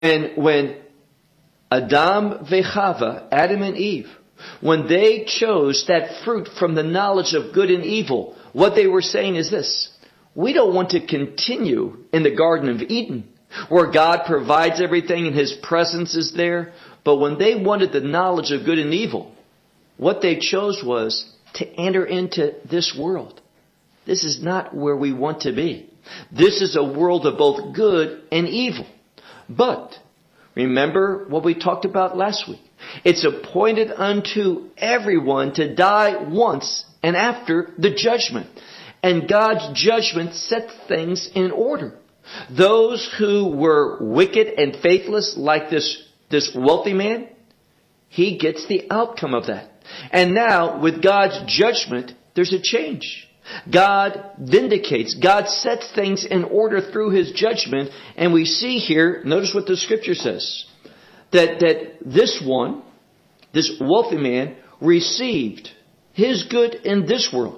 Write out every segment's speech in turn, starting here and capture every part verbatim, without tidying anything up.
And when Adam vechava, Adam and Eve, when they chose that fruit from the knowledge of good and evil, what they were saying is this: we don't want to continue in the Garden of Eden, where God provides everything and His presence is there. But when they wanted the knowledge of good and evil, what they chose was to enter into this world. This is not where we want to be. This is a world of both good and evil. But remember what we talked about last week. It's appointed unto everyone to die once, and after the judgment. And God's judgment set things in order. Those who were wicked and faithless, like this, this wealthy man, he gets the outcome of that. And now, with God's judgment, there's a change. God vindicates. God sets things in order through His judgment. And we see here, notice what the Scripture says, that, that this one, this wealthy man, received his good in this world.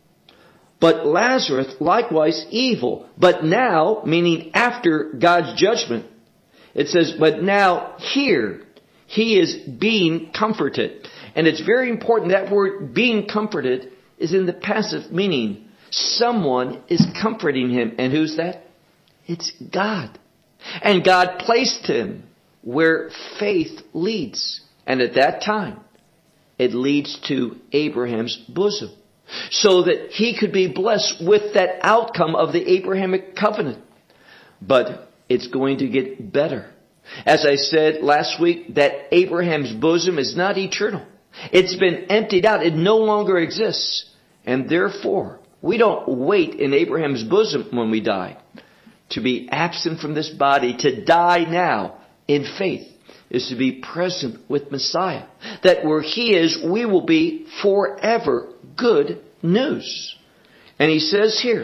But Lazarus likewise evil. But now, meaning after God's judgment, it says, but now here he is being comforted. And it's very important, that word being comforted is in the passive, meaning someone is comforting him. And who's that? It's God. And God placed him where faith leads. And at that time, it leads to Abraham's bosom, so that he could be blessed with that outcome of the Abrahamic covenant. But it's going to get better. As I said last week, that Abraham's bosom is not eternal. It's been emptied out. It no longer exists. And therefore, we don't wait in Abraham's bosom when we die. To be absent from this body, to die now in faith, is to be present with Messiah. That where He is, we will be forever. Good news. And he says here,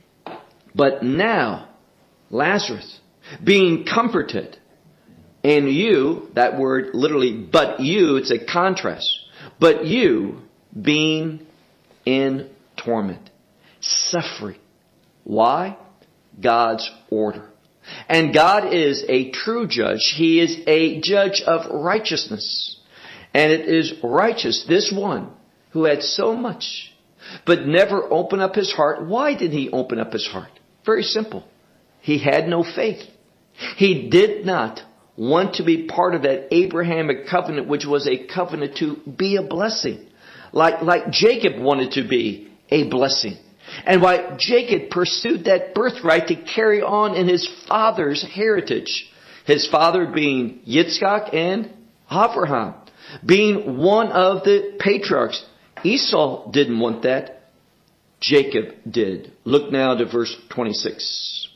but now, Lazarus, being comforted, and you, that word literally, but you, it's a contrast, but you being in torment, suffering. Why? God's order. And God is a true judge. He is a judge of righteousness. And it is righteous, this one who had so much, but never opened up his heart. Why did he open up his heart? Very simple. He had no faith. He did not want to be part of that Abrahamic covenant, which was a covenant to be a blessing. Like, like Jacob wanted to be a blessing. And why Jacob pursued that birthright to carry on in his father's heritage. His father being Yitzchak and Abraham, being one of the patriarchs. Esau didn't want that. Jacob did. Look now to verse twenty-six.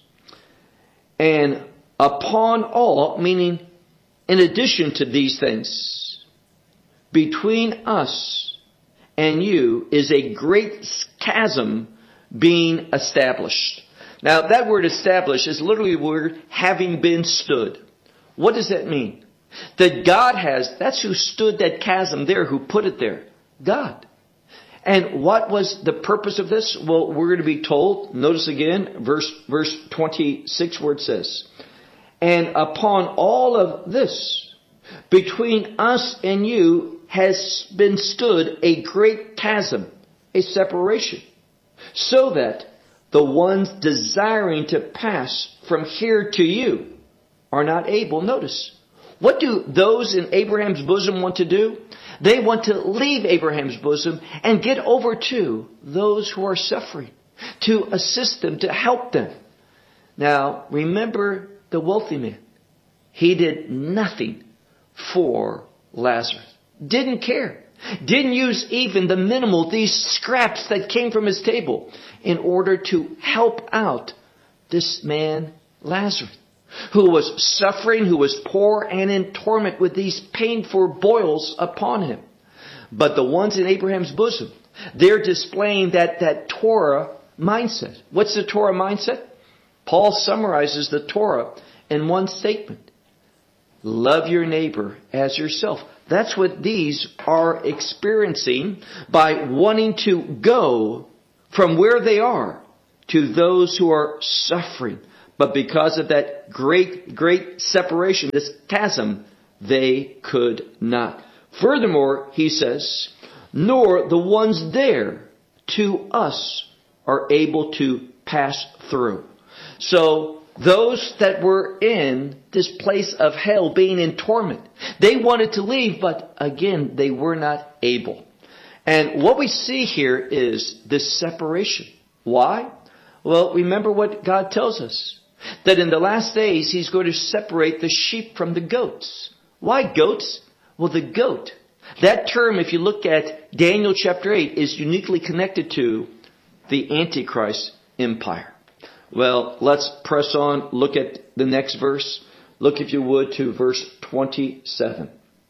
And upon all, meaning in addition to these things, between us and you is a great chasm being established. Now that word established is literally the word having been stood. What does that mean? That God has, that's who stood that chasm there, who put it there. God. And what was the purpose of this? Well, we're going to be told, notice again, verse, verse twenty-six, where it says, and upon all of this, between us and you has been stood a great chasm, a separation, so that the ones desiring to pass from here to you are not able. Notice, what do those in Abraham's bosom want to do? They want to leave Abraham's bosom and get over to those who are suffering, to assist them, to help them. Now, remember the wealthy man. He did nothing for Lazarus. Didn't care. Didn't use even the minimal, these scraps that came from his table, in order to help out this man, Lazarus, who was suffering, who was poor and in torment with these painful boils upon him. But the ones in Abraham's bosom, they're displaying that, that Torah mindset. What's the Torah mindset? Paul summarizes the Torah in one statement. Love your neighbor as yourself. That's what these are experiencing by wanting to go from where they are to those who are suffering, But because of that great, great separation, this chasm, they could not. Furthermore, he says, nor the ones there to us are able to pass through. So those that were in this place of hell, being in torment, they wanted to leave, but again, they were not able. And what we see here is this separation. Why? Well, remember what God tells us. That in the last days, He's going to separate the sheep from the goats. Why goats? Well, the goat. That term, if you look at Daniel chapter eight, is uniquely connected to the Antichrist empire. Well, let's press on. Look at the next verse. Look, if you would, to verse twenty-seven.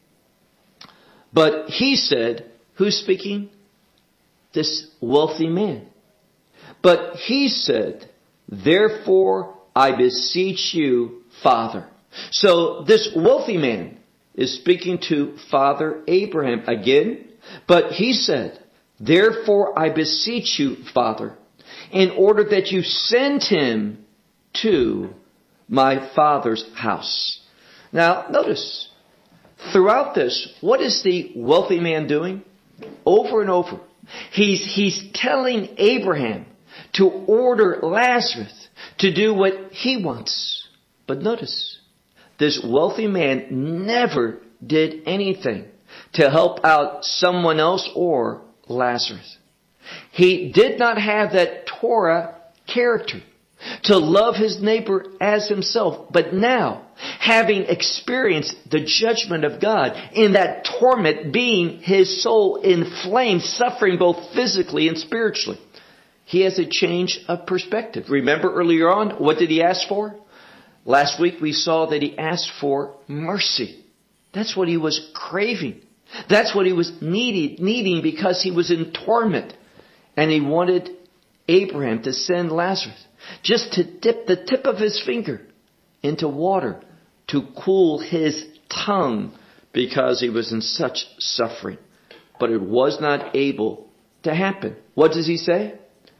But he said, who's speaking? This wealthy man. But he said, therefore I beseech you, Father. So this wealthy man is speaking to Father Abraham again. But he said, therefore I beseech you, Father, in order that you send him to my father's house. Now, notice, throughout this, what is the wealthy man doing? Over and over. He's, he's telling Abraham to order Lazarus to do what he wants. But notice, this wealthy man never did anything to help out someone else or Lazarus. He did not have that Torah character to love his neighbor as himself. But now, having experienced the judgment of God in that torment, being his soul in flames, suffering both physically and spiritually, he has a change of perspective. Remember earlier on, what did he ask for? Last week we saw that he asked for mercy. That's what he was craving. That's what he was needing, needing because he was in torment. And he wanted Abraham to send Lazarus just to dip the tip of his finger into water to cool his tongue because he was in such suffering. But it was not able to happen. What does he say?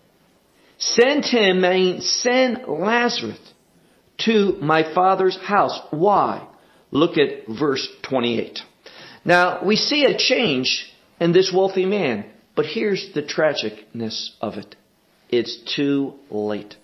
Send him, I mean, send Lazarus to my father's house. Why? Look at verse twenty-eight. Now, we see a change in this wealthy man, but here's the tragicness of it. It's too late.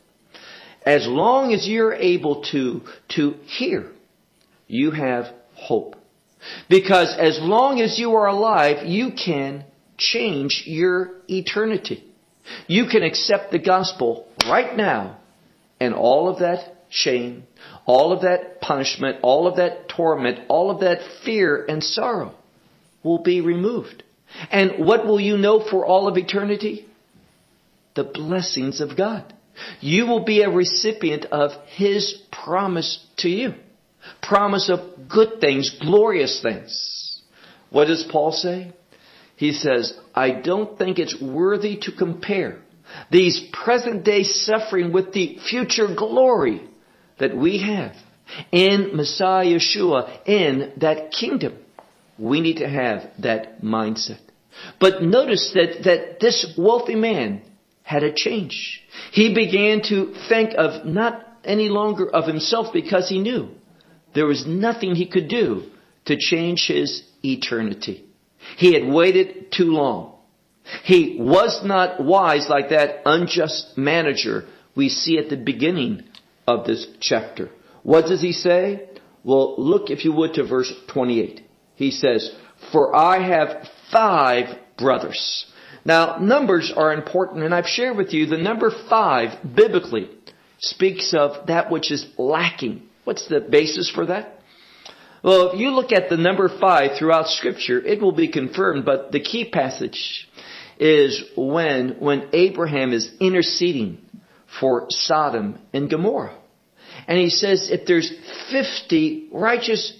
As long as you're able to, to hear, you have hope. Because as long as you are alive, you can change your eternity. You can accept the gospel right now, and all of that shame, all of that punishment, all of that torment, all of that fear and sorrow will be removed. And what will you know for all of eternity? The blessings of God. You will be a recipient of His promise to you. Promise of good things, glorious things. What does Paul say? He says, I don't think it's worthy to compare these present day suffering with the future glory that we have in Messiah Yeshua, in that kingdom. We need to have that mindset. But notice that, that this wealthy man had a change. He began to think of not any longer of himself because he knew there was nothing he could do to change his eternity. He had waited too long. He was not wise like that unjust manager we see at the beginning of this chapter. What does he say? Well, look, if you would, to verse twenty-eight. He says, for I have five brothers. Now, numbers are important, and I've shared with you the number five biblically speaks of that which is lacking. What's the basis for that? Well, if you look at the number five throughout Scripture, it will be confirmed, but the key passage is when, when Abraham is interceding for Sodom and Gomorrah. And he says, if there's fifty righteous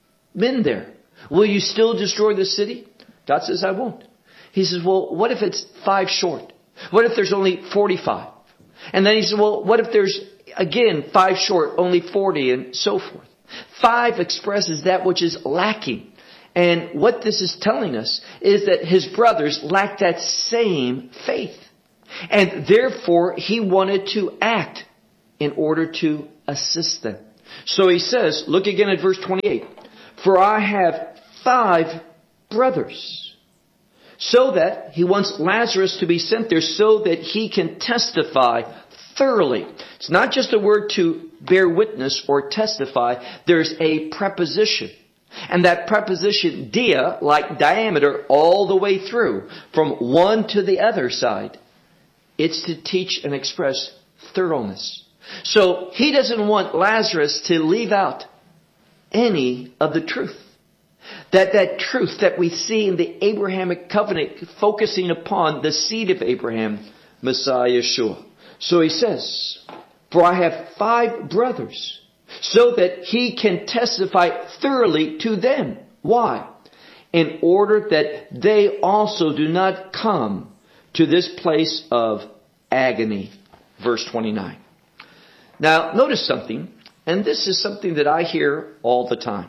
men there, will you still destroy the city? God says, I won't. He says, well, what if it's five short? What if there's only forty-five? And then he says, well, what if there's, again, five short, only forty, and so forth? Five expresses that which is lacking. And what this is telling us is that his brothers lacked that same faith. And therefore, he wanted to act in order to assist them. So he says, look again at verse twenty-eight. For I have five brothers. So that he wants Lazarus to be sent there so that he can testify thoroughly. It's not just a word to bear witness or testify. There's a preposition. And that preposition, dia, like diameter, all the way through, from one to the other side. It's to teach and express thoroughness. So he doesn't want Lazarus to leave out any of the truth. That that truth that we see in the Abrahamic covenant focusing upon the seed of Abraham, Messiah Yeshua. So he says, for I have five brothers, so that he can testify thoroughly to them. Why? In order that they also do not come to this place of agony. Verse twenty-nine. Now, notice something, and this is something that I hear all the time.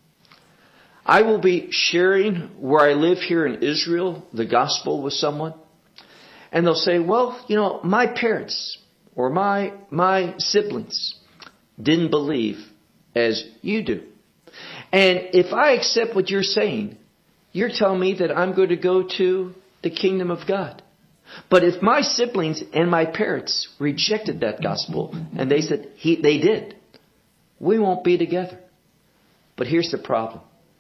I will be sharing where I live here in Israel, the gospel with someone, and they'll say, well, you know, my parents or my my siblings didn't believe as you do. And if I accept what you're saying, you're telling me that I'm going to go to the kingdom of God. But if my siblings and my parents rejected that gospel and they said he, they did, we won't be together. But here's the problem.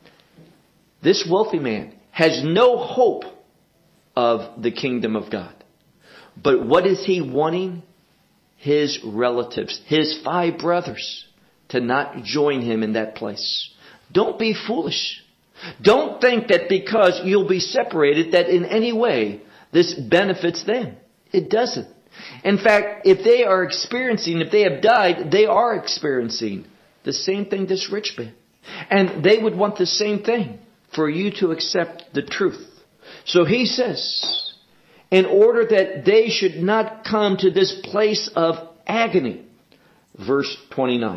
This wealthy man has no hope of the kingdom of God. But what is he wanting? His relatives, his five brothers, to not join him in that place. Don't be foolish. Don't think that because you'll be separated that in any way this benefits them. It doesn't. In fact, if they are experiencing, if they have died, they are experiencing the same thing this rich man. And they would want the same thing, for you to accept the truth. So he says, in order that they should not come to this place of agony. Verse twenty-nine.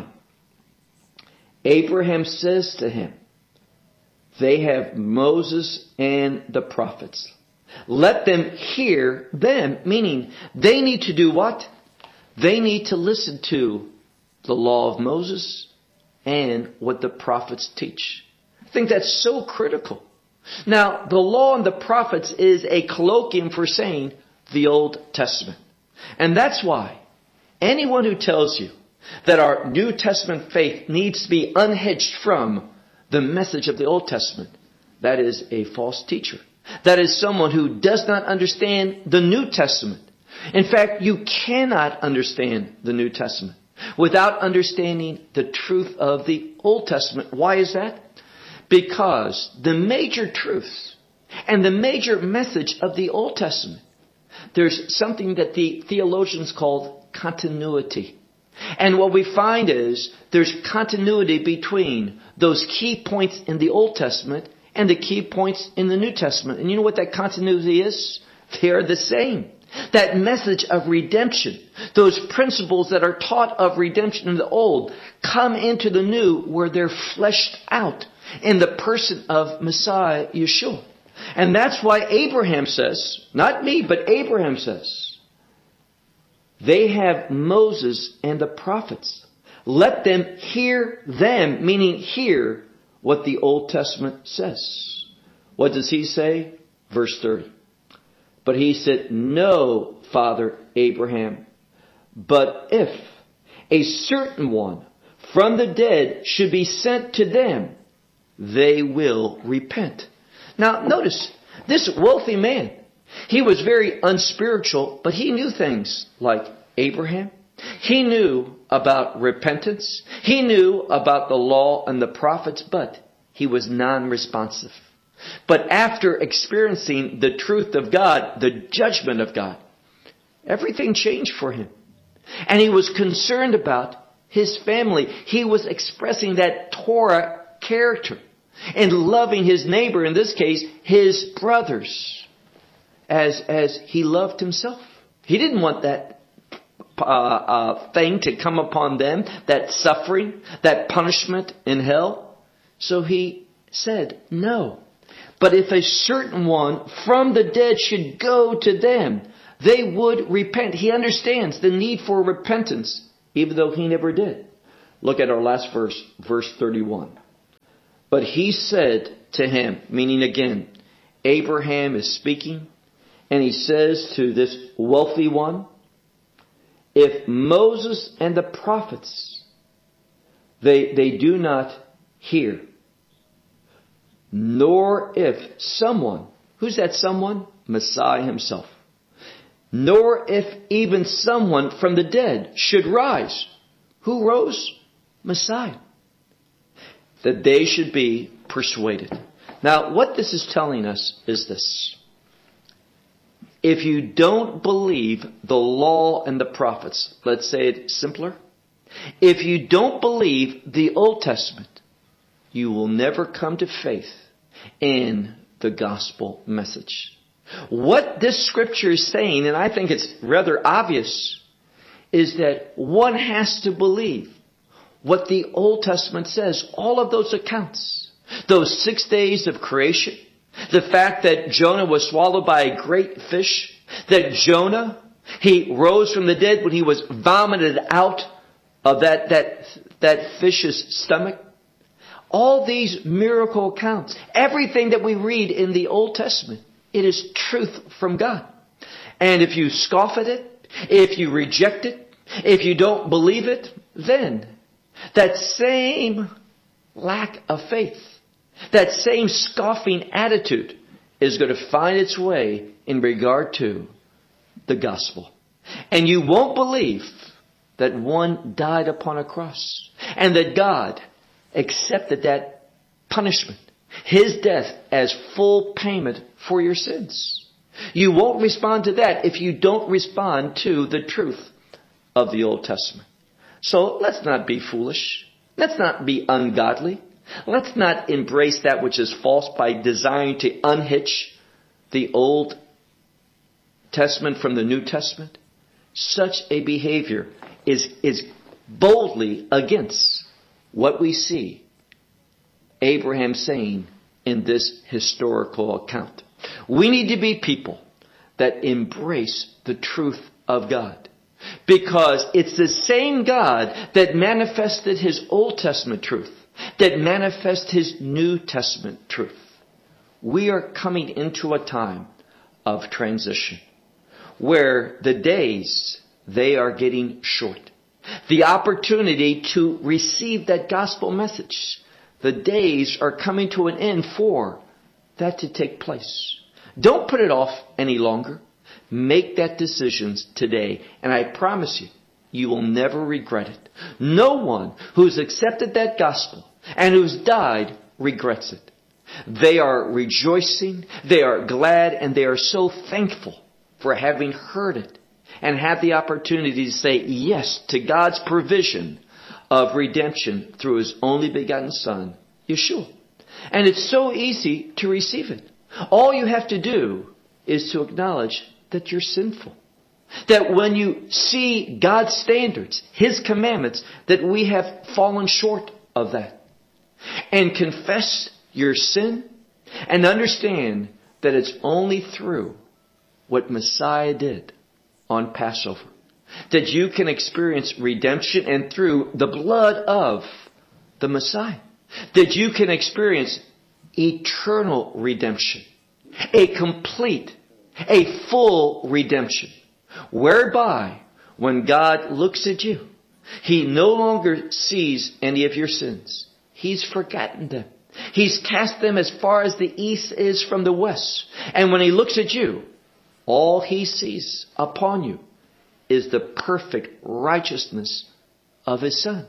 Abraham says to him, they have Moses and the prophets. Let them hear them, meaning they need to do what? They need to listen to the law of Moses and what the prophets teach. I think that's so critical. Now, the law and the prophets is a colloquium for saying the Old Testament. And that's why anyone who tells you that our New Testament faith needs to be unhitched from the message of the Old Testament, that is a false teacher. That is someone who does not understand the New Testament. In fact, you cannot understand the New Testament without understanding the truth of the Old Testament. Why is that? Because the major truths and the major message of the Old Testament, there's something that the theologians call continuity. And what we find is there's continuity between those key points in the Old Testament and the key points in the New Testament. And you know what that continuity is? They are the same. That message of redemption, those principles that are taught of redemption in the Old, come into the New where they're fleshed out in the person of Messiah Yeshua. And that's why Abraham says, not me, but Abraham says, they have Moses and the prophets. Let them hear them, meaning hear what the Old Testament says. What does he say? Verse thirty. But he said, no, Father Abraham, but if a certain one from the dead should be sent to them, they will repent. Now notice, this wealthy man, he was very unspiritual, but he knew things like Abraham. He knew about repentance. He knew about the law and the prophets, but he was non-responsive. But after experiencing the truth of God, the judgment of God, everything changed for him. And he was concerned about his family. He was expressing that Torah character and loving his neighbor, in this case, his brothers, as, as he loved himself. He didn't want that uh, uh, thing to come upon them, that suffering, that punishment in hell. So he said, no. But if a certain one from the dead should go to them, they would repent. He understands the need for repentance, even though he never did. Look at our last verse, verse thirty-one. But he said to him, meaning again, Abraham is speaking, and he says to this wealthy one, if Moses and the prophets, they, they do not hear, nor if someone, who's that someone? Messiah himself. Nor if even someone from the dead should rise. Who rose? Messiah. That they should be persuaded. Now, what this is telling us is this. If you don't believe the law and the prophets, let's say it simpler. If you don't believe the Old Testament, you will never come to faith in the gospel message. What this scripture is saying, and I think it's rather obvious, is that one has to believe what the Old Testament says, all of those accounts. Those six days of creation, the fact that Jonah was swallowed by a great fish, that Jonah, he rose from the dead when he was vomited out of that, that, that fish's stomach. All these miracle accounts, everything that we read in the Old Testament, it is truth from God. And if you scoff at it, if you reject it, if you don't believe it, then that same lack of faith, that same scoffing attitude is going to find its way in regard to the gospel. And you won't believe that one died upon a cross and that God accepted that punishment, his death, as full payment for your sins. You won't respond to that if you don't respond to the truth of the Old Testament. So let's not be foolish. Let's not be ungodly. Let's not embrace that which is false by desiring to unhitch the Old Testament from the New Testament. Such a behavior is, is boldly against what we see Abraham saying in this historical account. We need to be people that embrace the truth of God, because it's the same God that manifested his Old Testament truth, that manifests his New Testament truth. We are coming into a time of transition where the days, they are getting short. The opportunity to receive that gospel message, the days are coming to an end for that to take place. Don't put it off any longer. Make that decision today, and I promise you, you will never regret it. No one who's accepted that gospel and who's died regrets it. They are rejoicing, they are glad, and they are so thankful for having heard it and had the opportunity to say yes to God's provision of redemption through his only begotten Son, Yeshua. And it's so easy to receive it. All you have to do is to acknowledge that you're sinful. That when you see God's standards, his commandments, that we have fallen short of that. And confess your sin and understand that it's only through what Messiah did on Passover that you can experience redemption, and through the blood of the Messiah that you can experience eternal redemption, a complete, a full redemption, whereby when God looks at you, he no longer sees any of your sins. He's forgotten them. He's cast them as far as the east is from the west. And when he looks at you, all he sees upon you is the perfect righteousness of his Son.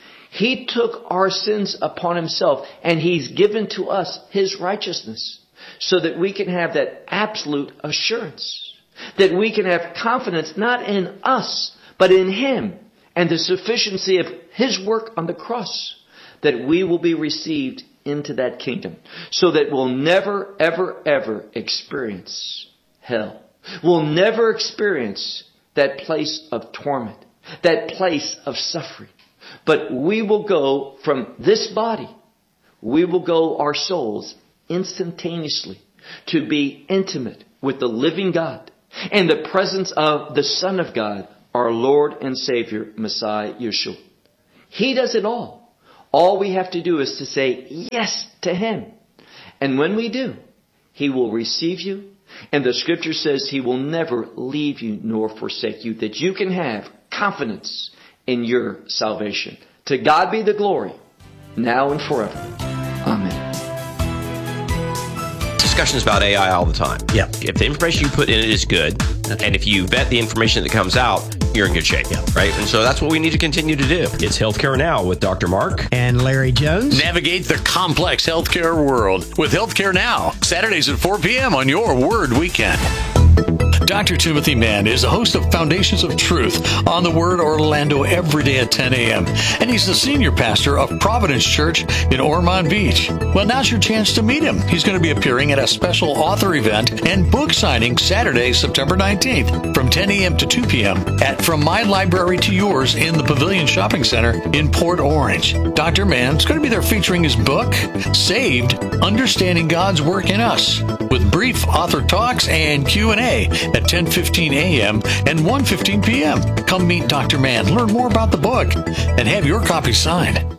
He took our sins upon himself, and he's given to us his righteousness so that we can have that absolute assurance, that we can have confidence not in us, but in him and the sufficiency of his work on the cross, that we will be received into that kingdom, so that we'll never, ever, ever experience hell. We'll never experience that place of torment, that place of suffering. But we will go from this body, we will go, our souls, instantaneously to be intimate with the living God and the presence of the Son of God, our Lord and Savior, Messiah Yeshua. He does it all. All we have to do is to say yes to Him. And when we do, He will receive you. And the scripture says He will never leave you nor forsake you, that you can have confidence in your salvation. To God be the glory, now and forever. Amen. Discussions about A I all the time. Yeah. If the information you put in it is good, and if you vet the information that comes out, you're in good shape. Yeah. Right? And so that's what we need to continue to do. It's Healthcare Now with Doctor Mark and Larry Jones. Navigate the complex healthcare world with Healthcare Now, Saturdays at four p.m. on your Word Weekend. Doctor Timothy Mann is the host of Foundations of Truth on the Word Orlando every day at ten a.m. And he's the senior pastor of Providence Church in Ormond Beach. Well, now's your chance to meet him. He's going to be appearing at a special author event and book signing Saturday, September nineteenth from ten a.m. to two p.m. at From My Library to Yours in the Pavilion Shopping Center in Port Orange. Doctor Mann's going to be there featuring his book, Saved, Understanding God's Work in Us, with brief author talks and Q and A at ten fifteen a.m. and one fifteen p.m. Come meet Doctor Mann, learn more about the book, and have your copy signed.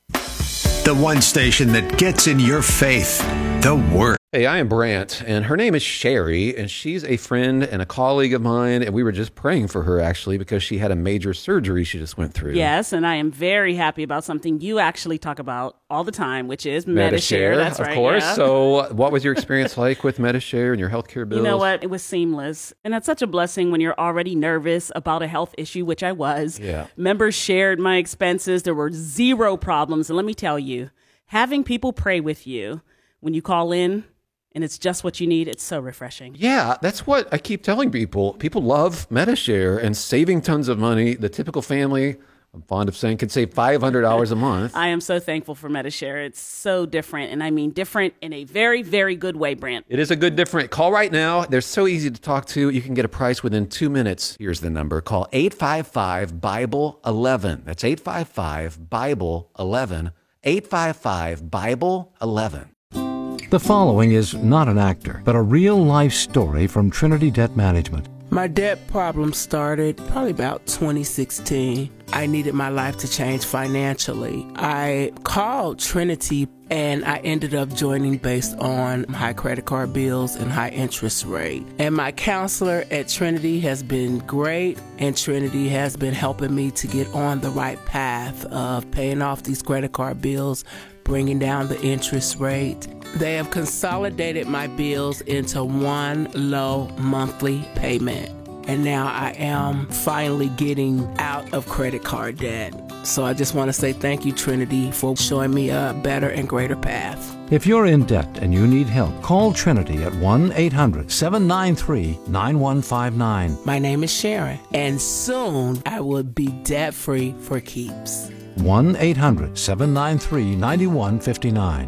The one station that gets in your faith, the Word. Hey, I am Brant, and her name is Sherry, and she's a friend and a colleague of mine, and we were just praying for her, actually, because she had a major surgery she just went through. Yes, and I am very happy about something you actually talk about all the time, which is Medi-Share. That's of right, course. yeah. So what was your experience like with Medi-Share and your healthcare bills? You know what? It was seamless, and that's such a blessing when you're already nervous about a health issue, which I was. Yeah. Members shared my expenses. There were zero problems, and let me tell you, having people pray with you when you call in, and it's just what you need, it's so refreshing. Yeah, that's what I keep telling people. People love Medi-Share and saving tons of money. The typical family, I'm fond of saying, can save five hundred dollars a month. I am so thankful for Medi-Share. It's so different, and I mean different in a very, very good way, Brant. It is a good different. Call right now. They're so easy to talk to. You can get a price within two minutes. Here's the number. Call eight five five, Bible eleven. That's eight five five, Bible eleven. eight five five, Bible eleven. The following is not an actor, but a real-life story from Trinity Debt Management. My debt problem started probably about twenty sixteen. I needed my life to change financially. I called Trinity and I ended up joining based on high credit card bills and high interest rate. And my counselor at Trinity has been great, and Trinity has been helping me to get on the right path of paying off these credit card bills, bringing down the interest rate. They have consolidated my bills into one low monthly payment. And now I am finally getting out of credit card debt. So I just want to say thank you, Trinity, for showing me a better and greater path. If you're in debt and you need help, call Trinity at one eight hundred, seven nine three, nine one five nine. My name is Sharon, and soon I will be debt-free for keeps. one eight hundred, seven nine three, nine one five nine.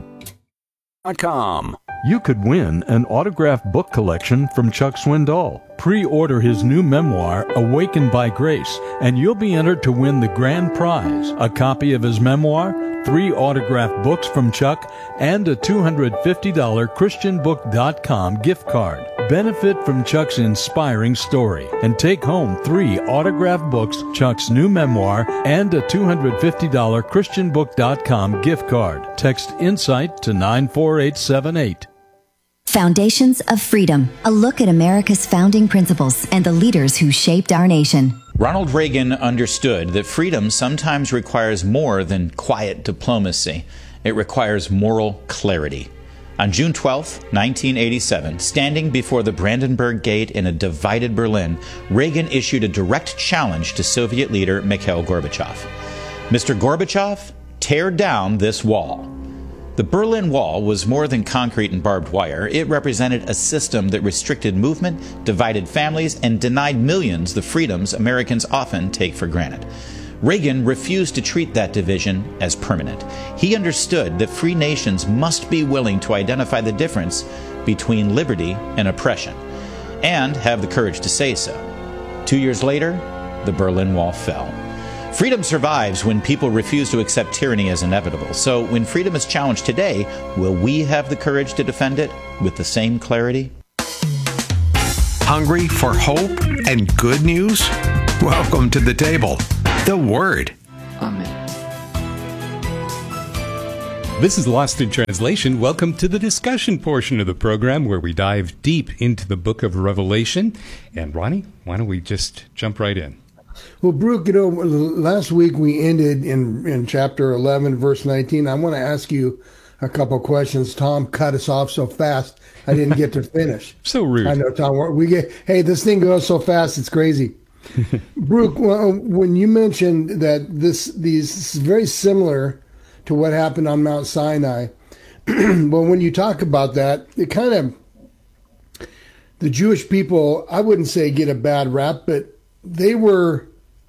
Com. You could win an autographed book collection from Chuck Swindoll. Pre-order his new memoir, Awakened by Grace, and you'll be entered to win the grand prize, a copy of his memoir, three autographed books from Chuck, and a two hundred fifty dollars Christian book dot com gift card. Benefit from Chuck's inspiring story and take home three autographed books, Chuck's new memoir, and a two hundred fifty dollars Christian book dot com gift card. Text INSIGHT to nine four eight seven eight. Foundations of Freedom, a look at America's founding principles and the leaders who shaped our nation. Ronald Reagan understood that freedom sometimes requires more than quiet diplomacy. It requires moral clarity. On June twelfth, nineteen eighty-seven, standing before the Brandenburg Gate in a divided Berlin, Reagan issued a direct challenge to Soviet leader Mikhail Gorbachev. Mister Gorbachev, tear down this wall. The Berlin Wall was more than concrete and barbed wire. It represented a system that restricted movement, divided families, and denied millions the freedoms Americans often take for granted. Reagan refused to treat that division as permanent. He understood that free nations must be willing to identify the difference between liberty and oppression, and have the courage to say so. Two years later, the Berlin Wall fell. Freedom survives when people refuse to accept tyranny as inevitable. So when freedom is challenged today, will we have the courage to defend it with the same clarity? Hungry for hope and good news? Welcome to the table. The Word. Amen. This is Lost in Translation. Welcome to the discussion portion of the program where we dive deep into the book of Revelation. And Ronnie, why don't we just jump right in? Well, Brooke, you know, last week we ended in, in chapter eleven, verse nineteen. I want to ask you a couple questions. Tom cut us off so fast, I didn't get to finish. So rude. I know, Tom. We get, hey, this thing goes so fast, it's crazy. Brooke, when you mentioned that this, these this is very similar to what happened on Mount Sinai, well, when you talk about that, it kind of, the Jewish people, I wouldn't say get a bad rap, but they were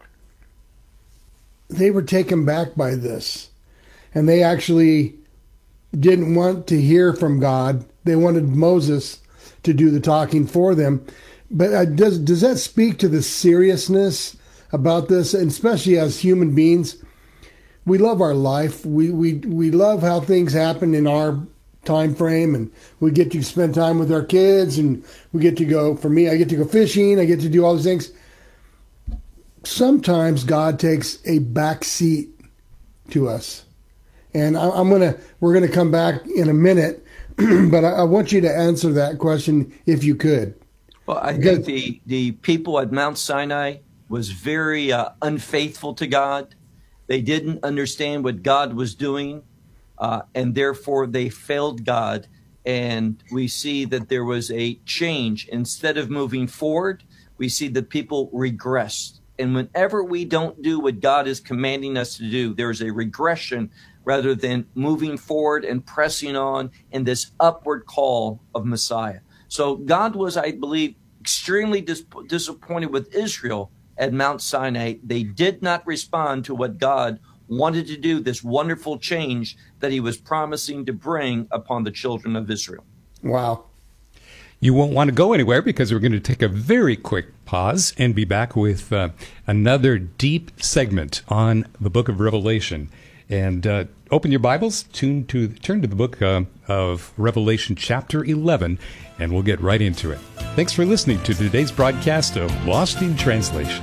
they were taken back by this, and they actually didn't want to hear from God. They wanted Moses to do the talking for them. But uh, does does that speak to the seriousness about this, and especially as human beings? We love our life. We we we love how things happen in our time frame, and we get to spend time with our kids, and we get to go. For me, I get to go fishing. I get to do all these things. Sometimes God takes a back seat to us, and I, I'm gonna we're gonna come back in a minute, but I, I want you to answer that question if you could. Well, I Because- think the the people at Mount Sinai was very uh, unfaithful to God. They didn't understand what God was doing, uh, and therefore they failed God. And we see that there was a change. Instead of moving forward, we see that people regressed. And whenever we don't do what God is commanding us to do, there's a regression rather than moving forward and pressing on in this upward call of Messiah. So God was, I believe, extremely dis- disappointed with Israel at Mount Sinai. They did not respond to what God wanted to do, this wonderful change that he was promising to bring upon the children of Israel. Wow. You won't want to go anywhere because we're going to take a very quick pause and be back with uh, another deep segment on the book of Revelation. And uh, open your Bibles, tune to, turn to the book uh, of Revelation chapter eleven, and we'll get right into it. Thanks for listening to today's broadcast of Lost in Translation.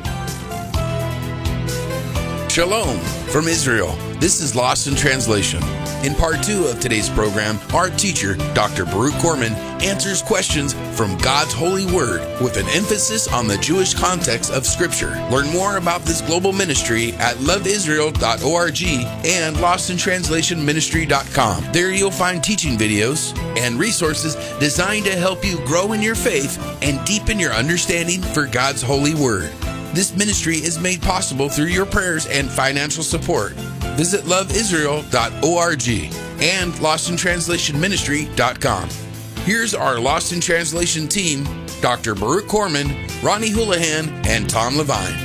Shalom from Israel. This is Lost in Translation. In part two of today's program, our teacher, Doctor Baruch Korman, answers questions from God's holy word with an emphasis on the Jewish context of Scripture. Learn more about this global ministry at love israel dot org and lost in translation ministry dot com. There you'll find teaching videos and resources designed to help you grow in your faith and deepen your understanding for God's holy word. This ministry is made possible through your prayers and financial support. Visit love israel dot org and lost in translation ministry dot com. Here's our Lost in Translation team, Doctor Baruch Korman, Ronnie Houlihan, and Tom Levine.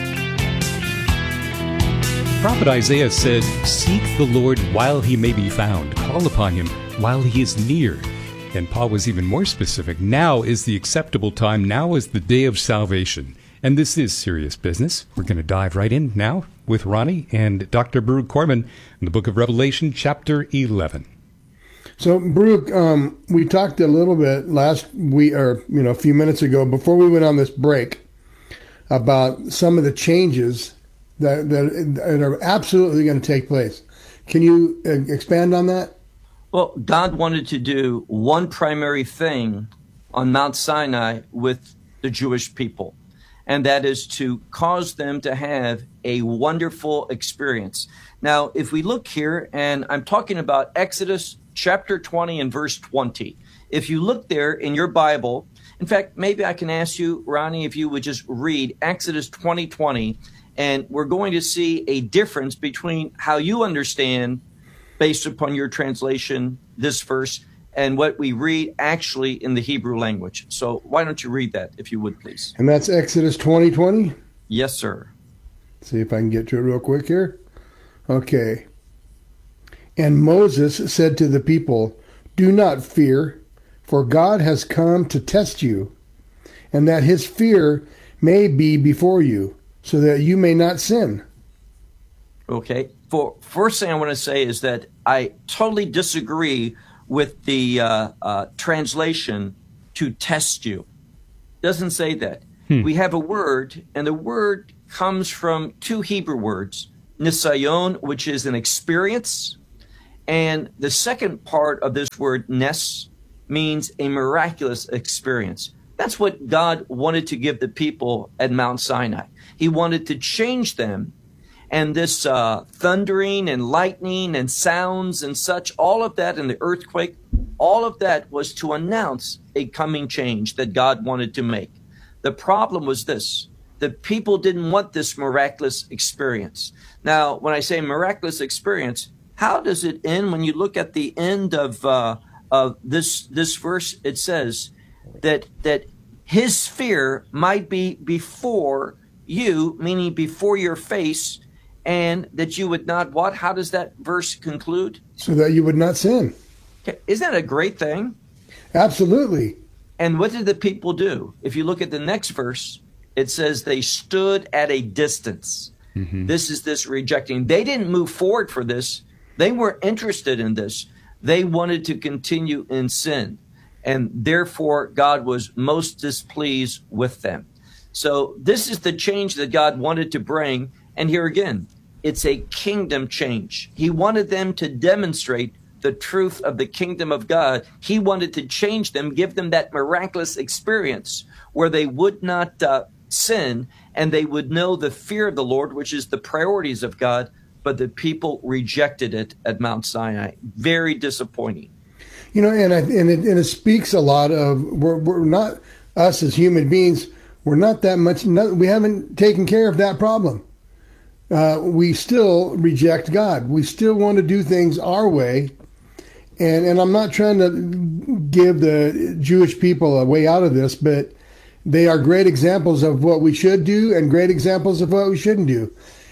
Prophet Isaiah said, "Seek the Lord while he may be found. Call upon him while he is near." And Paul was even more specific. Now is the acceptable time. Now is the day of salvation. And this is serious business. We're going to dive right in now with Ronnie and Doctor Baruch Korman in the book of Revelation, chapter eleven. So, Baruch, um, we talked a little bit last week, or you know, a few minutes ago, before we went on this break, about some of the changes that that, that are absolutely going to take place. Can you uh, expand on that? Well, God wanted to do one primary thing on Mount Sinai with the Jewish people, and that is to cause them to have a wonderful experience. Now, if we look here, and I'm talking about Exodus chapter twenty and verse twenty. If you look there in your Bible, in fact, maybe I can ask you, Ronnie, if you would just read Exodus twenty twenty, and we're going to see a difference between how you understand, based upon your translation, this verse, and what we read actually in the Hebrew language. So why don't you read that, if you would, please? And that's Exodus twenty twenty? Yes, sir. See if I can get to it real quick here. Okay. And Moses said to the people, "Do not fear, for God has come to test you, and that his fear may be before you, so that you may not sin." Okay. For first thing I want to say is that I totally disagree with the uh, uh, translation "to test you." Doesn't say that. Hmm. We have a word, and the word comes from two Hebrew words: nisayon, which is an experience, And the second part of this word nes means a miraculous experience. That's what God wanted to give the people at Mount Sinai. He wanted to change them. And this uh, thundering and lightning and sounds and such, all of that, and the earthquake, all of that was to announce a coming change that God wanted to make. The problem was this: the people didn't want this miraculous experience. Now, when I say miraculous experience, how does it end? When you look at the end of uh, of this this verse, it says that that his fear might be before you, meaning before your face, and that you would not what? How does that verse conclude? So that you would not sin. Okay. Isn't that a great thing? Absolutely. And what did the people do? If you look at the next verse, it says they stood at a distance. Mm-hmm. This is this rejecting. They didn't move forward for this. They weren't interested in this. They wanted to continue in sin. And therefore, God was most displeased with them. So this is the change that God wanted to bring. And here again, it's a kingdom change. He wanted them to demonstrate the truth of the kingdom of God. He wanted to change them, give them that miraculous experience where they would not uh, sin and they would know the fear of the Lord, which is the priorities of God. But the people rejected it at Mount Sinai. Very disappointing. You know, and I, and, it, and it speaks a lot of we're, we're not, us as human beings, we're not that much, not, we haven't taken care of that problem. Uh, we still reject God. We still want to do things our way. And and I'm not trying to give the Jewish people a way out of this, but they are great examples of what we should do and great examples of what we shouldn't do.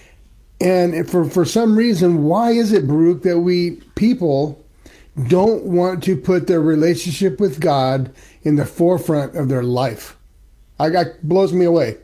And for, for some reason, why is it, Baruch, that we people don't want to put their relationship with God in the forefront of their life? I got blows me away.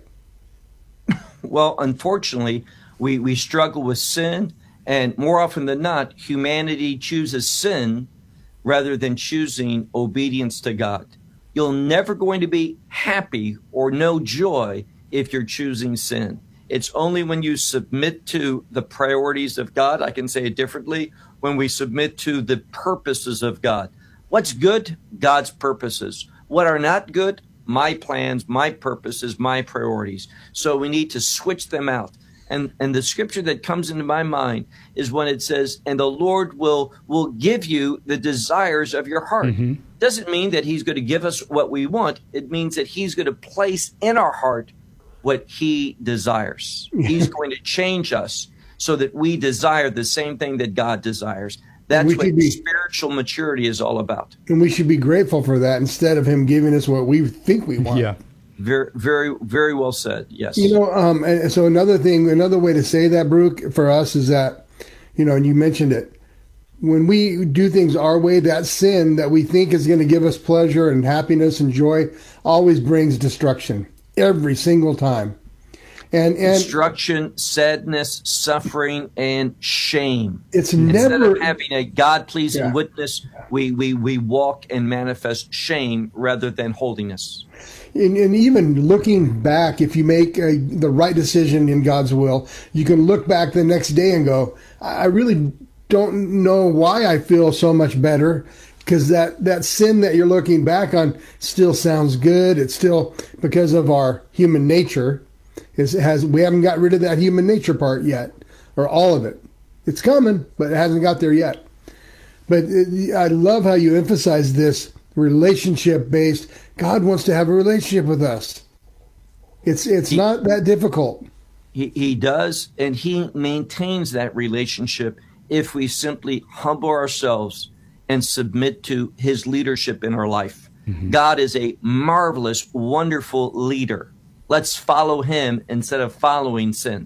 Well, unfortunately, we, we struggle with sin, and more often than not, humanity chooses sin rather than choosing obedience to God. You're never going to be happy or know joy if you're choosing sin. It's only when you submit to the priorities of God, I can say it differently, when we submit to the purposes of God. What's good? God's purposes. What are not good? My plans, my purposes, my priorities. So we need to switch them out. And and the scripture that comes into my mind is when it says, and the Lord will will give you the desires of your heart. Mm-hmm. Doesn't mean that he's going to give us what we want. It means that he's going to place in our heart what he desires. He's going to change us so that we desire the same thing that God desires. That's what be, spiritual maturity is all about. And we should be grateful for that instead of him giving us what we think we want. Yeah. Very, very, very well said. Yes. You know, um, and so another thing, another way to say that, Baruch, for us is that, you know, and you mentioned it, when we do things our way, that sin that we think is going to give us pleasure and happiness and joy always brings destruction every single time. And, and destruction, sadness, suffering, and shame. It's Instead never of having a God-pleasing yeah. witness, we, we, we walk and manifest shame rather than holiness. And, and even looking back, if you make a, the right decision in God's will, you can look back the next day and go, I really don't know why I feel so much better, because that, that sin that you're looking back on still sounds good. It's still because of our human nature. It has we haven't got rid of that human nature part yet, or all of it. It's coming, but it hasn't got there yet. But it, I love how you emphasize this relationship-based. God wants to have a relationship with us. It's it's he, not that difficult. He, he does, and he maintains that relationship if we simply humble ourselves and submit to his leadership in our life. Mm-hmm. God is a marvelous, wonderful leader. Let's follow him instead of following sin.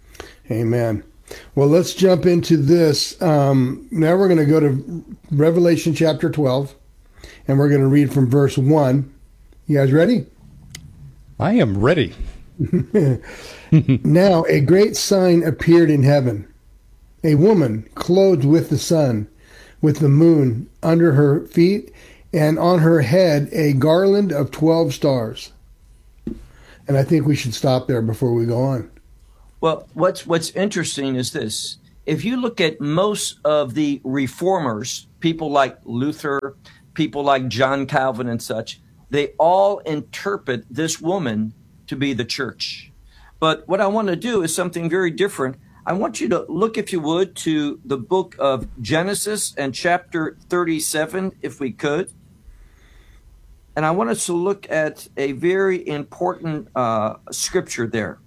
Amen. Well, let's jump into this. Um, now we're going to go to Revelation chapter twelve, and we're going to read from verse one. You guys ready? I am ready. Now a great sign appeared in heaven, a woman clothed with the sun, with the moon under her feet, and on her head a garland of twelve stars. And I think we should stop there before we go on. Well, what's what's interesting is this. if you look at most of the reformers, people like Luther, people like John Calvin and such, they all interpret this woman to be the church. But what I want to do is something very different. I want you to look, if you would, to the book of Genesis and chapter thirty-seven, if we could. And I want us to look at a very important uh, scripture there.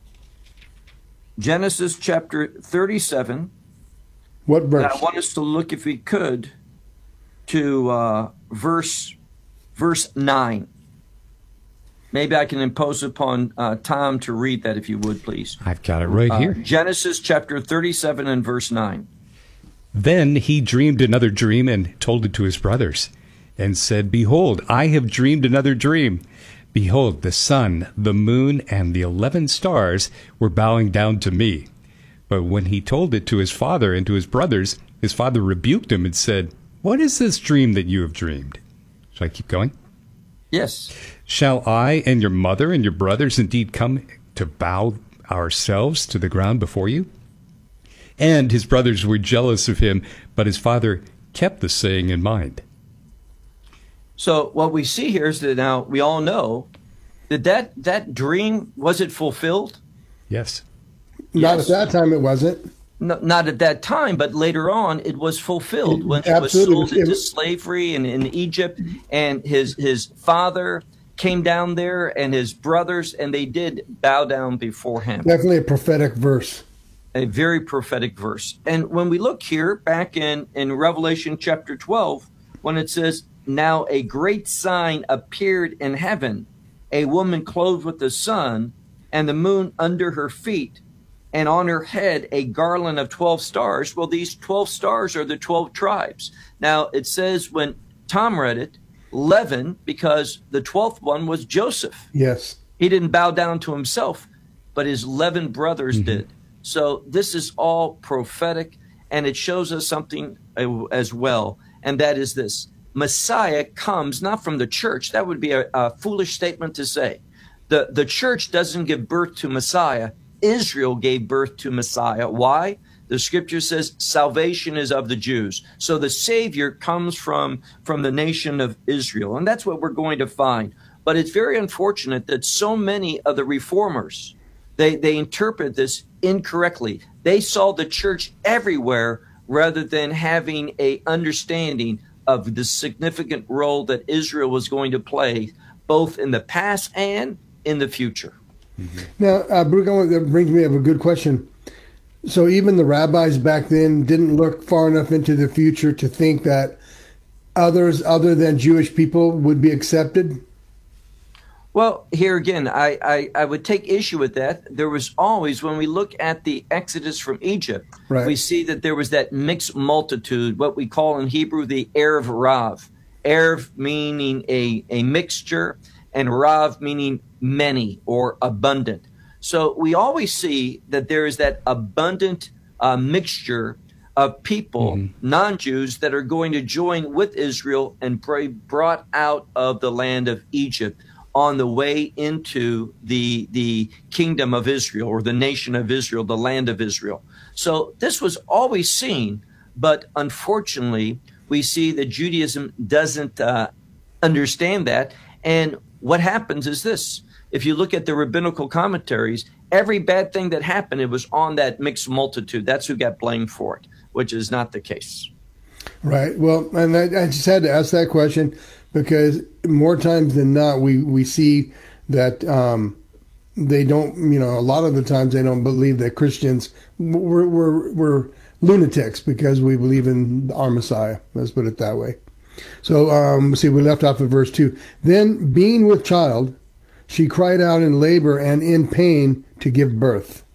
Genesis chapter thirty-seven. What verse? And I want us to look, if we could, to uh, verse verse nine. Maybe I can impose upon uh, Tom to read that, if you would, please. I've got it right Uh, here. Genesis chapter thirty-seven and verse nine. Then he dreamed another dream and told it to his brothers, and said, Behold, I have dreamed another dream. Behold, the sun, the moon, and the eleven stars were bowing down to me. But when he told it to his father and to his brothers, his father rebuked him and said, What is this dream that you have dreamed? Shall I keep going? Yes. Shall I and your mother and your brothers indeed come to bow ourselves to the ground before you? And his brothers were jealous of him, but his father kept the saying in mind. So what we see here is that now we all know that that, that dream, was it fulfilled? Yes. Not Yes. at that time, it wasn't. No, not at that time, but later on it was fulfilled when he was Absolutely. sold It into was- slavery in, in Egypt, and his his father came down there and his brothers, and they did bow down before him. Definitely a prophetic verse. A very prophetic verse. And when we look here back in, in Revelation chapter twelve, when it says, Now a great sign appeared in heaven, a woman clothed with the sun, and the moon under her feet, and on her head a garland of twelve stars. Well, these twelve stars are the twelve tribes. Now, it says when Tom read it, eleven, because the twelfth one was Joseph. Yes. He didn't bow down to himself, but his eleven brothers Mm-hmm. did. So this is all prophetic, and it shows us something uh, as well, and that is this. Messiah comes not from the church. That would be a, a foolish statement to say. The, the church doesn't give birth to Messiah. Israel gave birth to Messiah. Why? The scripture says salvation is of the Jews. So the Savior comes from, from the nation of Israel. And that's what we're going to find. But it's very unfortunate that so many of the reformers, they, they interpret this incorrectly. They saw the church everywhere rather than having a understanding of the significant role that Israel was going to play both in the past and in the future. Now, uh, Brooke, I want- that brings me up a good question. So even the rabbis back then didn't look far enough into the future to think that others other than Jewish people would be accepted? Well, here again, I, I, I would take issue with that. There was always, when we look at the Exodus from Egypt, Right. we see that there was that mixed multitude, what we call in Hebrew the Erev Rav. Erev meaning a, a mixture, and Rav meaning many or abundant. So we always see that there is that abundant uh, mixture of people, non-Jews, that are going to join with Israel and be brought out of the land of Egypt on the way into the the kingdom of Israel, or the nation of Israel, the land of Israel. So this was always seen, but unfortunately, we see that Judaism doesn't uh, understand that. And what happens is this. If you look at the rabbinical commentaries, every bad thing that happened, it was on that mixed multitude. That's who got blamed for it, which is not the case. Right. Well, and I, I just had to ask that question because more times than not, we, we see that um, they don't, you know, a lot of the times they don't believe that Christians, we're, we're, we're lunatics because we believe in our Messiah. Let's put it that way. So, um, see, we left off at verse two. Then, being with child, she cried out in labor and in pain to give birth.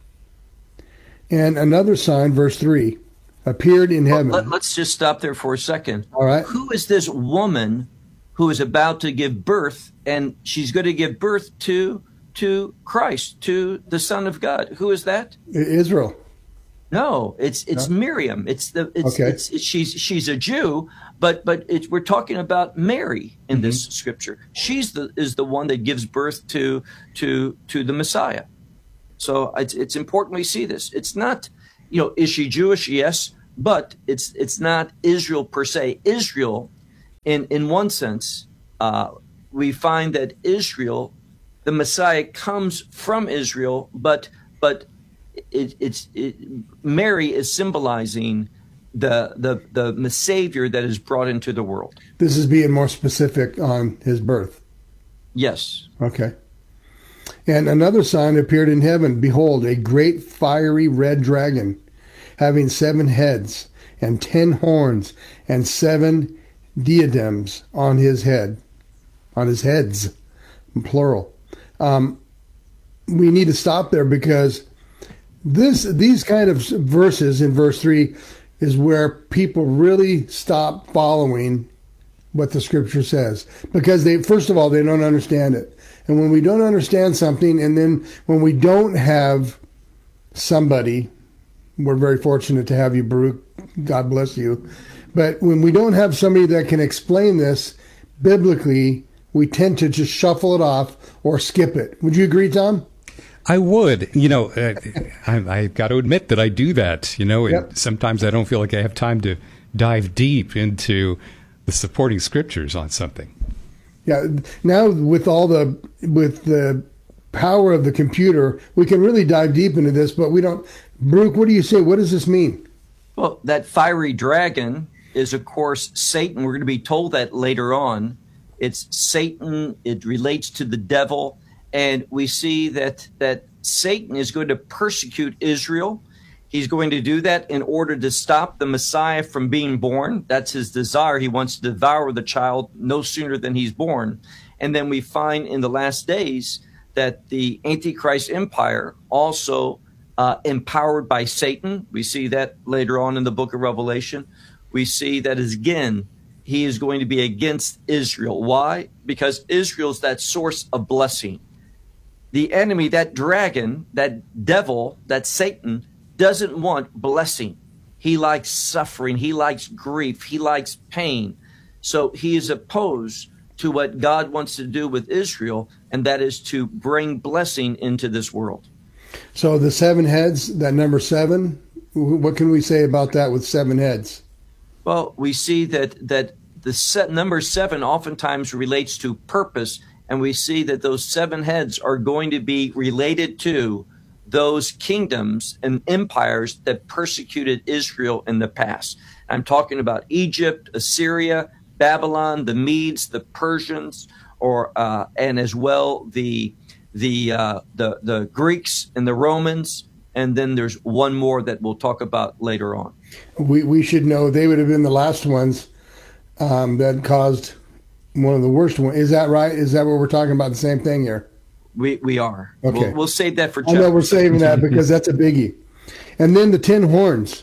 And another sign, verse three, appeared in heaven. Well, let, let's just stop there for a second. All right. Who is this woman who is about to give birth, and she's going to give birth to to Christ, to the Son of God? Who is that? Israel. No, it's it's No? Miriam. It's the it's, Okay. it's, it's she's she's a Jew, but but it's, we're talking about Mary in Mm-hmm. this scripture. She's the is the one that gives birth to to to the Messiah. So it's it's important we see this. It's not you know, is she Jewish? Yes, but it's it's not Israel per se. Israel, in in one sense, uh, we find that Israel, the Messiah comes from Israel, but but it, it's it, Mary is symbolizing the the the Savior that is brought into the world. This is being more specific on his birth. Yes. Okay. And another sign appeared in heaven. Behold, a great fiery red dragon, having seven heads and ten horns and seven diadems on his head, on his heads, plural. Um, we need to stop there because this these kind of verses in verse three is where people really stop following what the scripture says, because they, first of all, they don't understand it. And when we don't understand something, and then when we don't have somebody, we're very fortunate to have you, Baruch, God bless you. But when we don't have somebody that can explain this biblically, we tend to just shuffle it off or skip it. Would you agree, Tom? I would. You know, uh, I, I've got to admit that I do that. You know, and Yep. sometimes I don't feel like I have time to dive deep into the supporting scriptures on something. Yeah. Now with all the with the power of the computer, we can really dive deep into this. But we don't. Baruch, what do you say? What does this mean? Well, that fiery dragon is, of course, Satan. We're going to be told that later on. It's Satan. It relates to the devil. And we see that that Satan is going to persecute Israel. He's going to do that in order to stop the Messiah from being born. That's his desire. He wants to devour the child no sooner than he's born. And then we find in the last days that the Antichrist empire also uh, empowered by Satan. We see that later on in the book of Revelation. We see that again, he is going to be against Israel. Why? Because Israel's that source of blessing. The enemy, that dragon, that devil, that Satan, doesn't want blessing. He likes suffering. He likes grief. He likes pain. So he is opposed to what God wants to do with Israel, and that is to bring blessing into this world. So the seven heads, that number seven, what can we say about that with seven heads? Well, we see that that the set, number seven oftentimes relates to purpose, and we see that those seven heads are going to be related to those kingdoms and empires that persecuted Israel in the past. I'm talking about Egypt, Assyria, Babylon, the Medes, the Persians, or uh, and as well the the uh, the the Greeks and the Romans. And then there's one more that we'll talk about later on. We we should know they would have been the last ones um, that caused one of the worst ones. Is that right? Is that what we're talking about? The same thing here? We we are. Okay. We'll, we'll save that for I know chapter we're saving that because that's a biggie. And then the ten horns.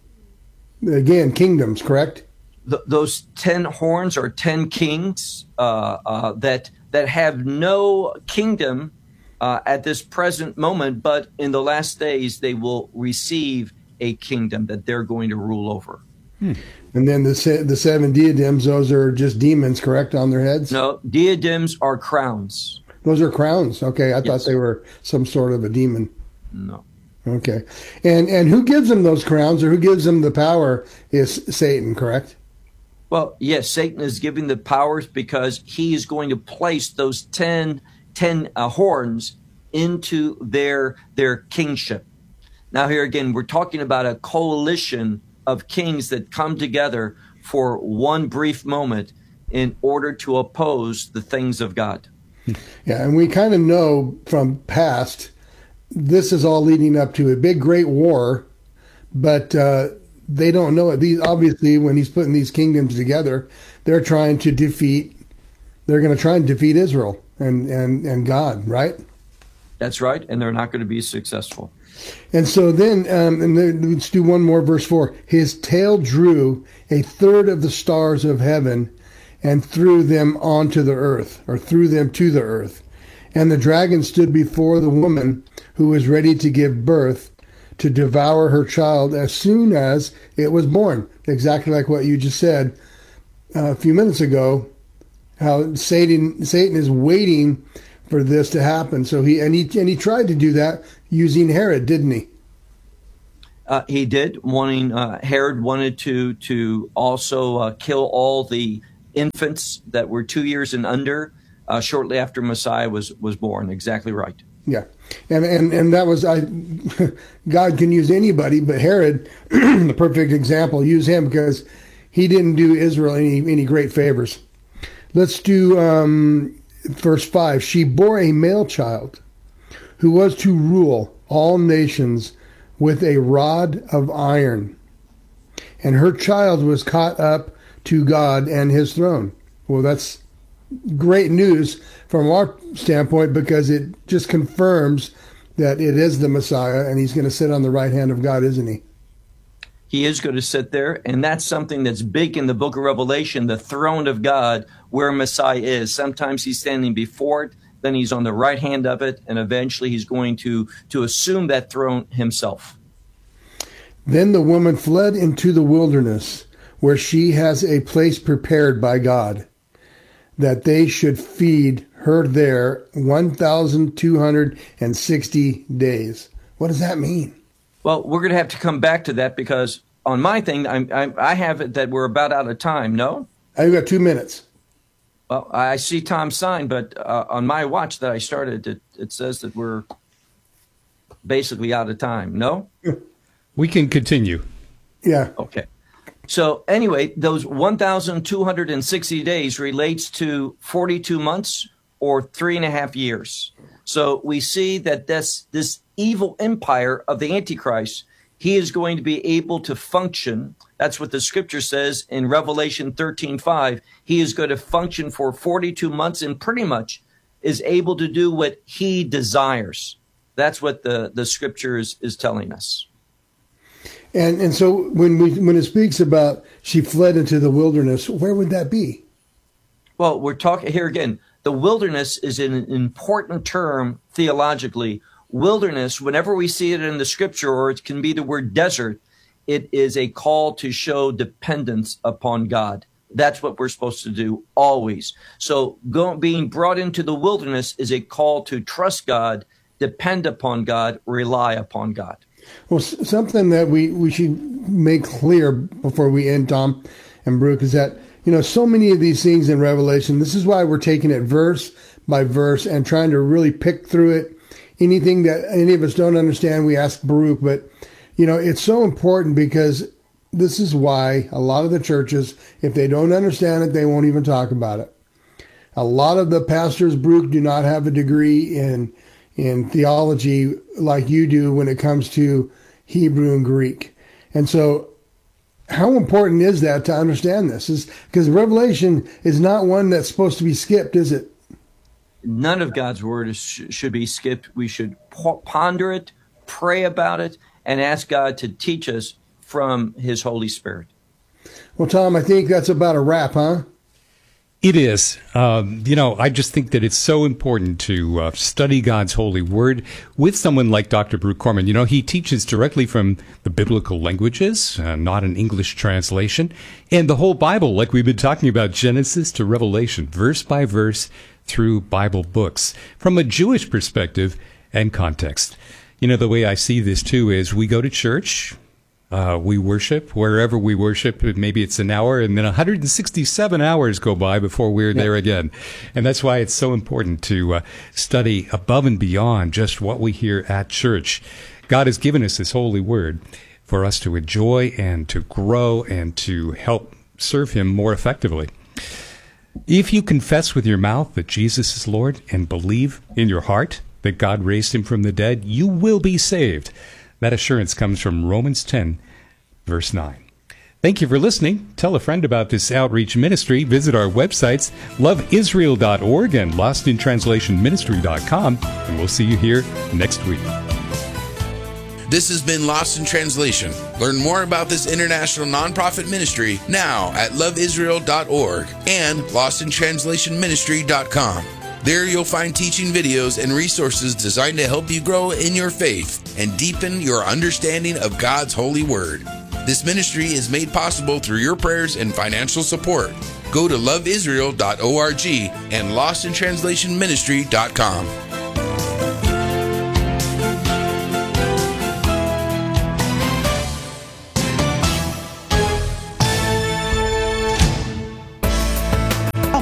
Again, kingdoms, correct? Th- those ten horns are ten kings uh, uh, that that have no kingdom uh, at this present moment, but in the last days they will receive a kingdom that they're going to rule over. Hmm. And then the se- the seven diadems, those are just demons, correct, on their heads? No, diadems are crowns. Those are crowns. Okay, I Yes. thought they were some sort of a demon. No. Okay. And and who gives them those crowns, or who gives them the power is Satan, correct? Well, yes, Satan is giving the powers because he is going to place those ten, ten uh, horns into their their kingship. Now here again, we're talking about a coalition of kings that come together for one brief moment in order to oppose the things of God. Yeah, and we kind of know from past, this is all leading up to a big, great war, but uh, they don't know it. These obviously, when he's putting these kingdoms together, they're trying to defeat. They're going to try and defeat Israel and and and God, right? That's right, and they're not going to be successful. And so then, um, and then let's do one more, verse four. His tail drew a third of the stars of heaven and threw them onto the earth, or threw them to the earth. And the dragon stood before the woman who was ready to give birth to devour her child as soon as it was born. Exactly like what you just said uh, a few minutes ago, how Satan Satan is waiting for this to happen. So he and he and he tried to do that using Herod, didn't he? Uh, he did. Wanting uh, Herod wanted to to also uh, kill all the infants that were two years and under uh, shortly after Messiah was was born. Exactly right. Yeah, and and and that was I. God can use anybody, but Herod, the perfect example, use him because he didn't do Israel any any great favors. Let's do um, verse five. She bore a male child, who was to rule all nations with a rod of iron, and her child was caught up to God and his throne. Well, that's great news from our standpoint because it just confirms that it is the Messiah and he's going to sit on the right hand of God, isn't he? He is going to sit there, and that's something that's big in the book of Revelation, the throne of God, where Messiah is. Sometimes he's standing before it, then he's on the right hand of it, and eventually he's going to, to assume that throne himself. Then the woman fled into the wilderness, where she has a place prepared by God, that they should feed her there one thousand two hundred sixty days. What does that mean? Well, we're going to have to come back to that because on my thing, I'm, I'm, I have it that we're about out of time, no? I've got two minutes. Well, I see Tom's sign, but uh, on my watch that I started, it, it says that we're basically out of time, no? We can continue. Yeah. Okay. So anyway, those one thousand two hundred sixty days relates to forty-two months or three and a half years. So we see that this, this evil empire of the Antichrist, he is going to be able to function. That's what the scripture says in Revelation thirteen five. He is going to function for forty-two months and pretty much is able to do what he desires. That's what the, the scripture is, is telling us. And and so when we when it speaks about she fled into the wilderness, where would that be? Well, we're talking here again. The wilderness is an important term theologically. Wilderness, whenever we see it in the scripture, or it can be the word desert, it is a call to show dependence upon God. That's what we're supposed to do always. So go, being brought into the wilderness is a call to trust God, depend upon God, rely upon God. Well, something that we, we should make clear before we end, Tom and Brooke, is that, you know, so many of these things in Revelation, this is why we're taking it verse by verse and trying to really pick through it. Anything that any of us don't understand, we ask Baruch. But, you know, it's so important because this is why a lot of the churches, if they don't understand it, they won't even talk about it. A lot of the pastors, Baruch, do not have a degree in in theology like you do when it comes to Hebrew and Greek. And so how important is that to understand this? Is because Revelation is not one that's supposed to be skipped, is it? None of God's word is, should be skipped. We should ponder it, pray about it, and ask God to teach us from his Holy Spirit. Well, Tom, I think that's about a wrap, huh? It is. Um, you know, I just think that it's so important to uh, study God's holy word with someone like Doctor Baruch Corman. You know, he teaches directly from the biblical languages, uh, not an English translation, and the whole Bible, like we've been talking about, Genesis to Revelation, verse by verse through Bible books, from a Jewish perspective and context. You know, the way I see this, too, is we go to church, Uh, we worship wherever we worship. Maybe it's an hour, and then one hundred sixty-seven hours go by before we're there again. And that's why it's so important to uh, study above and beyond just what we hear at church. God has given us His holy word for us to enjoy and to grow and to help serve Him more effectively. If you confess with your mouth that Jesus is Lord and believe in your heart that God raised Him from the dead, you will be saved. That assurance comes from Romans ten, verse nine. Thank you for listening. Tell a friend about this outreach ministry. Visit our websites, love israel dot org and lost in translation ministry dot com, and we'll see you here next week. This has been Lost in Translation. Learn more about this international nonprofit ministry now at love israel dot org and lost in translation ministry dot com. There you'll find teaching videos and resources designed to help you grow in your faith and deepen your understanding of God's holy word. This ministry is made possible through your prayers and financial support. Go to love israel dot org and lost in translation ministry dot com.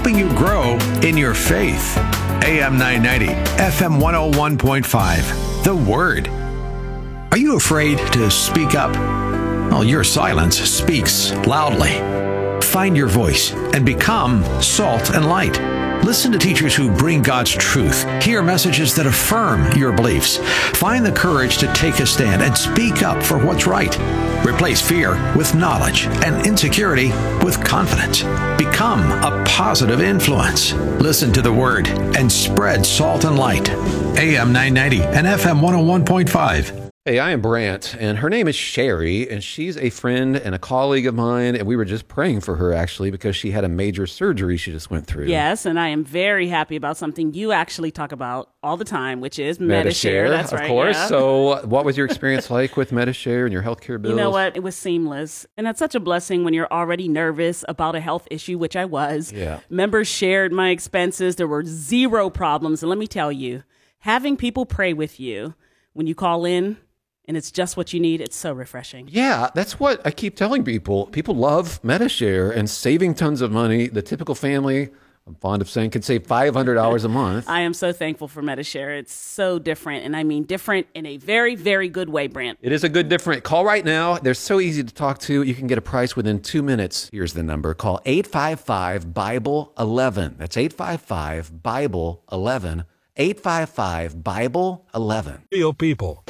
helping you grow in your faith. A M nine ninety, F M one oh one point five. The Word. Are you afraid to speak up? Well, your silence speaks loudly. Find your voice and become salt and light. Listen to teachers who bring God's truth. Hear messages that affirm your beliefs. Find the courage to take a stand and speak up for what's right. Replace fear with knowledge and insecurity with confidence. Become a positive influence. Listen to the Word and spread salt and light. A M nine ninety and F M one oh one point five. Hey, I am Brant, and her name is Sherry, and she's a friend and a colleague of mine, and we were just praying for her, actually, because she had a major surgery she just went through. Yes, and I am very happy about something you actually talk about all the time, which is Medi-Share. Medi-Share, That's of right, course. yeah. So what was your experience like with Medi-Share and your healthcare bills? You know what? It was seamless, and that's such a blessing when you're already nervous about a health issue, which I was. Yeah. Members shared my expenses. There were zero problems, and let me tell you, having people pray with you when you call in, and it's just what you need, it's so refreshing. Yeah, that's what I keep telling people. People love Medi-Share and saving tons of money. The typical family, I'm fond of saying, can save five hundred dollars a month. I am so thankful for Medi-Share. It's so different, and I mean different in a very, very good way, Brant. It is a good different. Call right now. They're so easy to talk to. You can get a price within two minutes. Here's the number. Call eight five five, Bible eleven. That's eight five five, Bible eleven. eight five five, Bible eleven. Real people.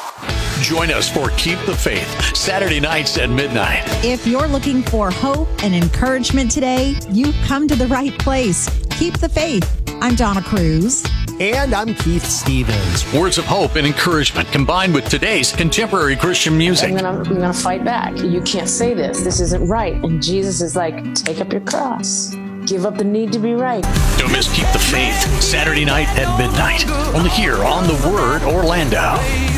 Join us for Keep the Faith, Saturday nights at midnight. If you're looking for hope and encouragement today, you've come to the right place. Keep the Faith. I'm Donna Cruz. And I'm Keith Stevens. Words of hope and encouragement combined with today's contemporary Christian music. I'm gonna, I'm gonna fight back. You can't say this. This isn't right. And Jesus is like, take up your cross. Give up the need to be right. Don't miss Keep the Faith, Saturday night at midnight. Only here on The Word Orlando.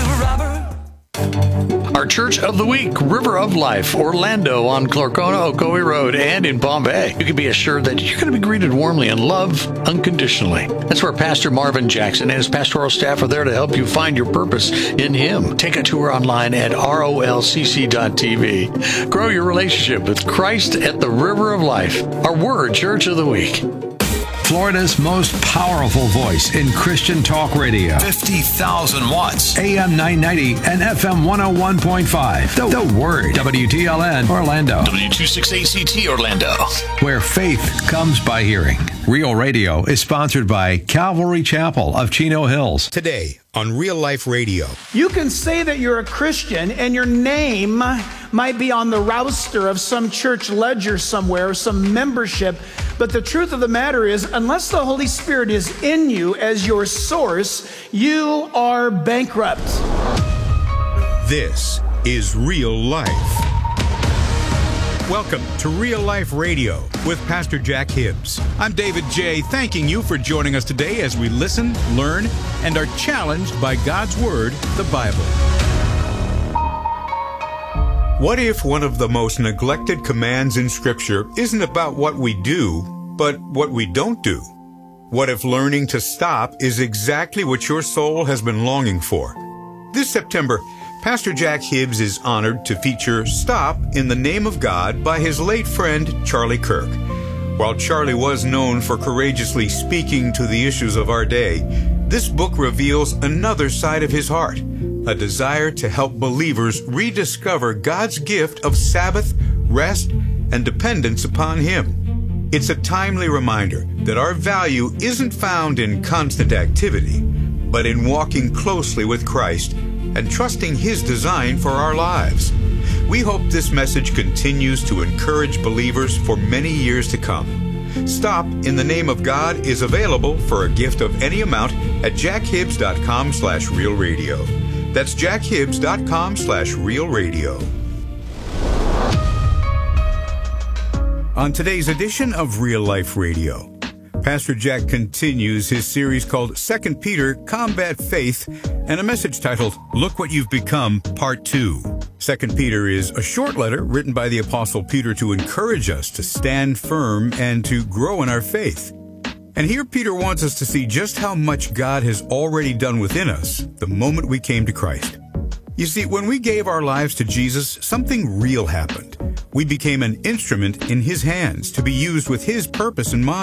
Our Church of the Week, River of Life, Orlando on Clarkona Ocoee Road and in Palm Bay. You can be assured that you're going to be greeted warmly and loved unconditionally. That's where Pastor Marvin Jackson and his pastoral staff are there to help you find your purpose in Him. Take a tour online at R O L C C dot T V. Grow your relationship with Christ at the River of Life. Our Word Church of the Week. Florida's most powerful voice in Christian talk radio. fifty thousand watts. A M nine ninety and F M one oh one point five. The, the Word. W T L N Orlando. W twenty-six A C T Orlando. Where faith comes by hearing. Real Radio is sponsored by Calvary Chapel of Chino Hills. Today on Real Life Radio. You can say that you're a Christian and your name might be on the roster of some church ledger somewhere, or some membership, but the truth of the matter is, unless the Holy Spirit is in you as your source, you are bankrupt. This is Real Life. Welcome to Real Life Radio with Pastor Jack Hibbs. I'm David J., thanking you for joining us today as we listen, learn, and are challenged by God's Word, the Bible. What if one of the most neglected commands in Scripture isn't about what we do, but what we don't do? What if learning to stop is exactly what your soul has been longing for? This September, Pastor Jack Hibbs is honored to feature Stop in the Name of God by his late friend Charlie Kirk. While Charlie was known for courageously speaking to the issues of our day, this book reveals another side of his heart, a desire to help believers rediscover God's gift of Sabbath, rest, and dependence upon Him. It's a timely reminder that our value isn't found in constant activity, but in walking closely with Christ and trusting His design for our lives. We hope this message continues to encourage believers for many years to come. Stop in the Name of God is available for a gift of any amount at jackhibbs.com slash real radio. That's jackhibbs.com slash real radio. On today's edition of Real Life Radio, Pastor Jack continues his series called Second Peter, Combat Faith, and a message titled, Look What You've Become, Part two. Second Peter is a short letter written by the Apostle Peter to encourage us to stand firm and to grow in our faith. And here Peter wants us to see just how much God has already done within us the moment we came to Christ. You see, when we gave our lives to Jesus, something real happened. We became an instrument in His hands to be used with His purpose in mind.